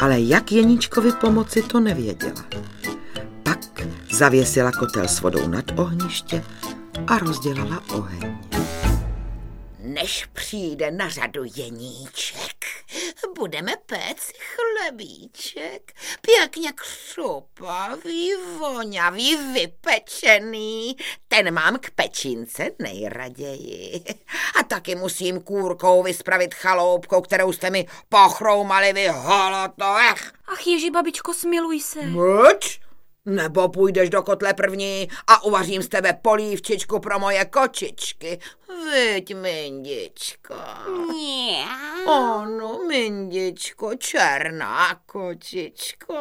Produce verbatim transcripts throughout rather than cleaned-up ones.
ale jak Jeníčkovi pomoci, to nevěděla. Pak zavěsila kotel s vodou nad ohniště a rozdělala oheň. Než přijde na řadu Jeníček, budeme péct chlebíček. Pěkně křupavý, voňavý, vypečený. Ten mám k pečince nejraději. A taky musím kůrkou vyspravit chaloupkou, kterou jste mi pochroumali vy holotové. Ach, Ježi, babičko, smiluj se. Buď? Nebo půjdeš do kotle první a uvařím z tebe polívčičku pro moje kočičky. Vyď, Mindičko. Mňau. Ano, Mindičko, černá kočičko.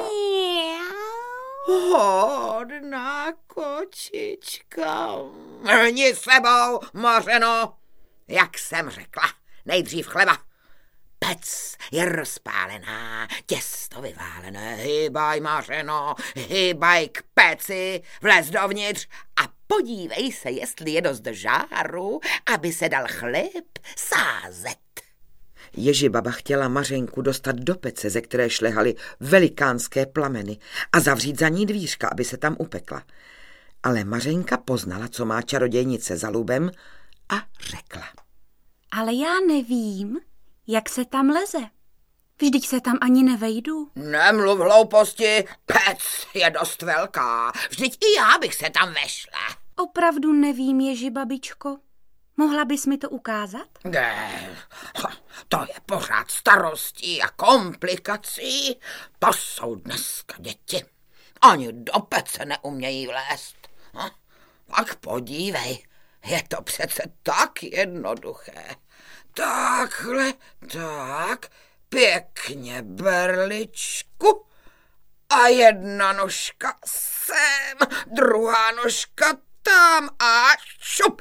Mňau. Hodná kočička. Mrni sebou, Mařeno. Jak jsem řekla, nejdřív chleba. Pec je rozpálená, těsto vyválené, hýbaj, Mařeno, hýbaj k peci, vlez dovnitř a podívej se, jestli je dost žáru, aby se dal chléb sázet. Ježibaba chtěla Mařenku dostat do pece, ze které šlehaly velikánské plameny, a zavřít za ní dvířka, aby se tam upekla. Ale Mařenka poznala, co má čarodějnice za lubem, a řekla. Ale já nevím, jak se tam leze. Vždyť se tam ani nevejdu. Nemluv hlouposti, pec je dost velká. Vždyť i já bych se tam vešla. Opravdu nevím, Ježi, babičko. Mohla bys mi to ukázat? Ne, to je pořád starostí a komplikací. To jsou dneska děti. Ani do pece neumějí vlézt. Tak podívej, je to přece tak jednoduché. Takhle, tak, pěkně berličku a jedna nožka sem, druhá nožka tam a šup,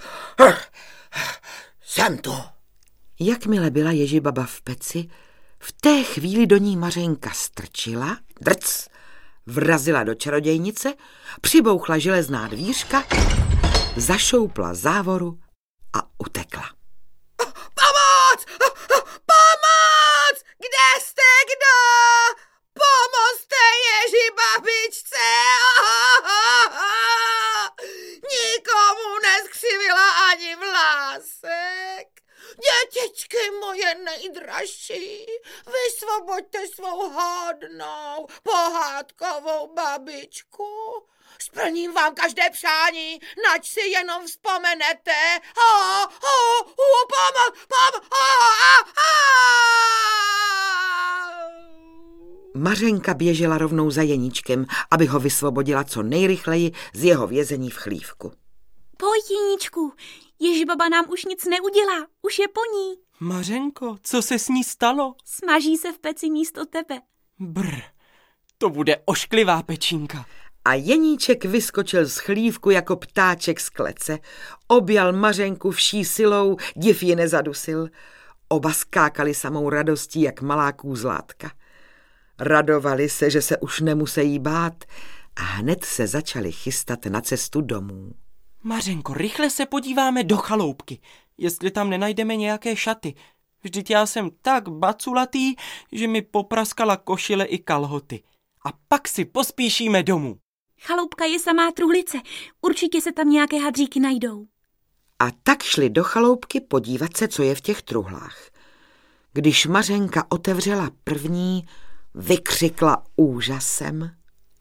jsem tu. Jakmile byla Ježibaba v peci, v té chvíli do ní Mařenka strčila, drc, vrazila do čarodějnice, přibouchla železná dvířka, zašoupla závoru a utekla. Pomoc! Pomoc! Kde jste, kdo? Pomozte Ježibabičce! Nikomu neskřivila ani vlásek. Dětičky moje nejdražší, vysvoboďte svou hodnou, pohádkovou babičku. Splním vám každé přání, nač si jenom vzpomenete. Ho, ho, ho, pomoc, pomoc, ho, a, a. Mařenka běžela rovnou za Jeníčkem, aby ho vysvobodila co nejrychleji z jeho vězení v chlívku. Pojď, Jeníčku, Ježibaba nám už nic neudělá, už je po ní. Mařenko, co se s ní stalo? Smaží se v peci místo tebe. Brr, to bude ošklivá pečínka. A Jeníček vyskočil z chlívku jako ptáček z klece, objal Mařenku vší silou, div ji nezadusil. Oba skákali samou radostí, jak malá kůzlátka. Radovali se, že se už nemusejí bát, a hned se začali chystat na cestu domů. Mařenko, rychle se podíváme do chaloupky, jestli tam nenajdeme nějaké šaty. Vždyť já jsem tak baculatý, že mi popraskala košile i kalhoty. A pak si pospíšíme domů. Chaloupka je samá truhlice, určitě se tam nějaké hadříky najdou. A tak šli do chaloupky podívat se, co je v těch truhlách. Když Mařenka otevřela první, vykřikla úžasem.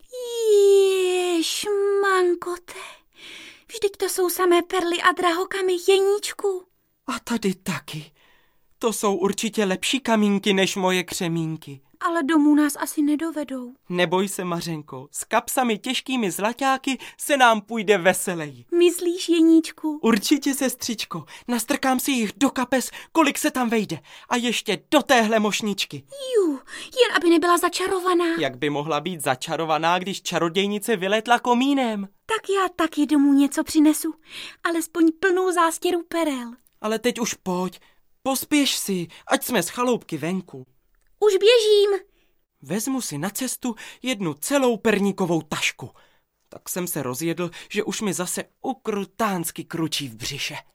Ježmankote, vždyť to jsou samé perly a drahokamy, Jeníčku. A tady taky. To jsou určitě lepší kamínky než moje křemínky. Ale domů nás asi nedovedou. Neboj se, Mařenko, s kapsami těžkými zlaťáky se nám půjde veseleji. Myslíš, Jeníčku? Určitě, sestřičko, nastrkám si jich do kapes, kolik se tam vejde. A ještě do téhle mošničky. Jú, jen aby nebyla začarovaná. Jak by mohla být začarovaná, když čarodějnice vyletla komínem? Tak já taky domů něco přinesu, alespoň plnou zástěru perel. Ale teď už pojď, pospěš si, ať jsme z chaloupky venku. Už běžím. Vezmu si na cestu jednu celou perníkovou tašku. Tak jsem se rozjedl, že už mi zase ukrutánsky kručí v břiše.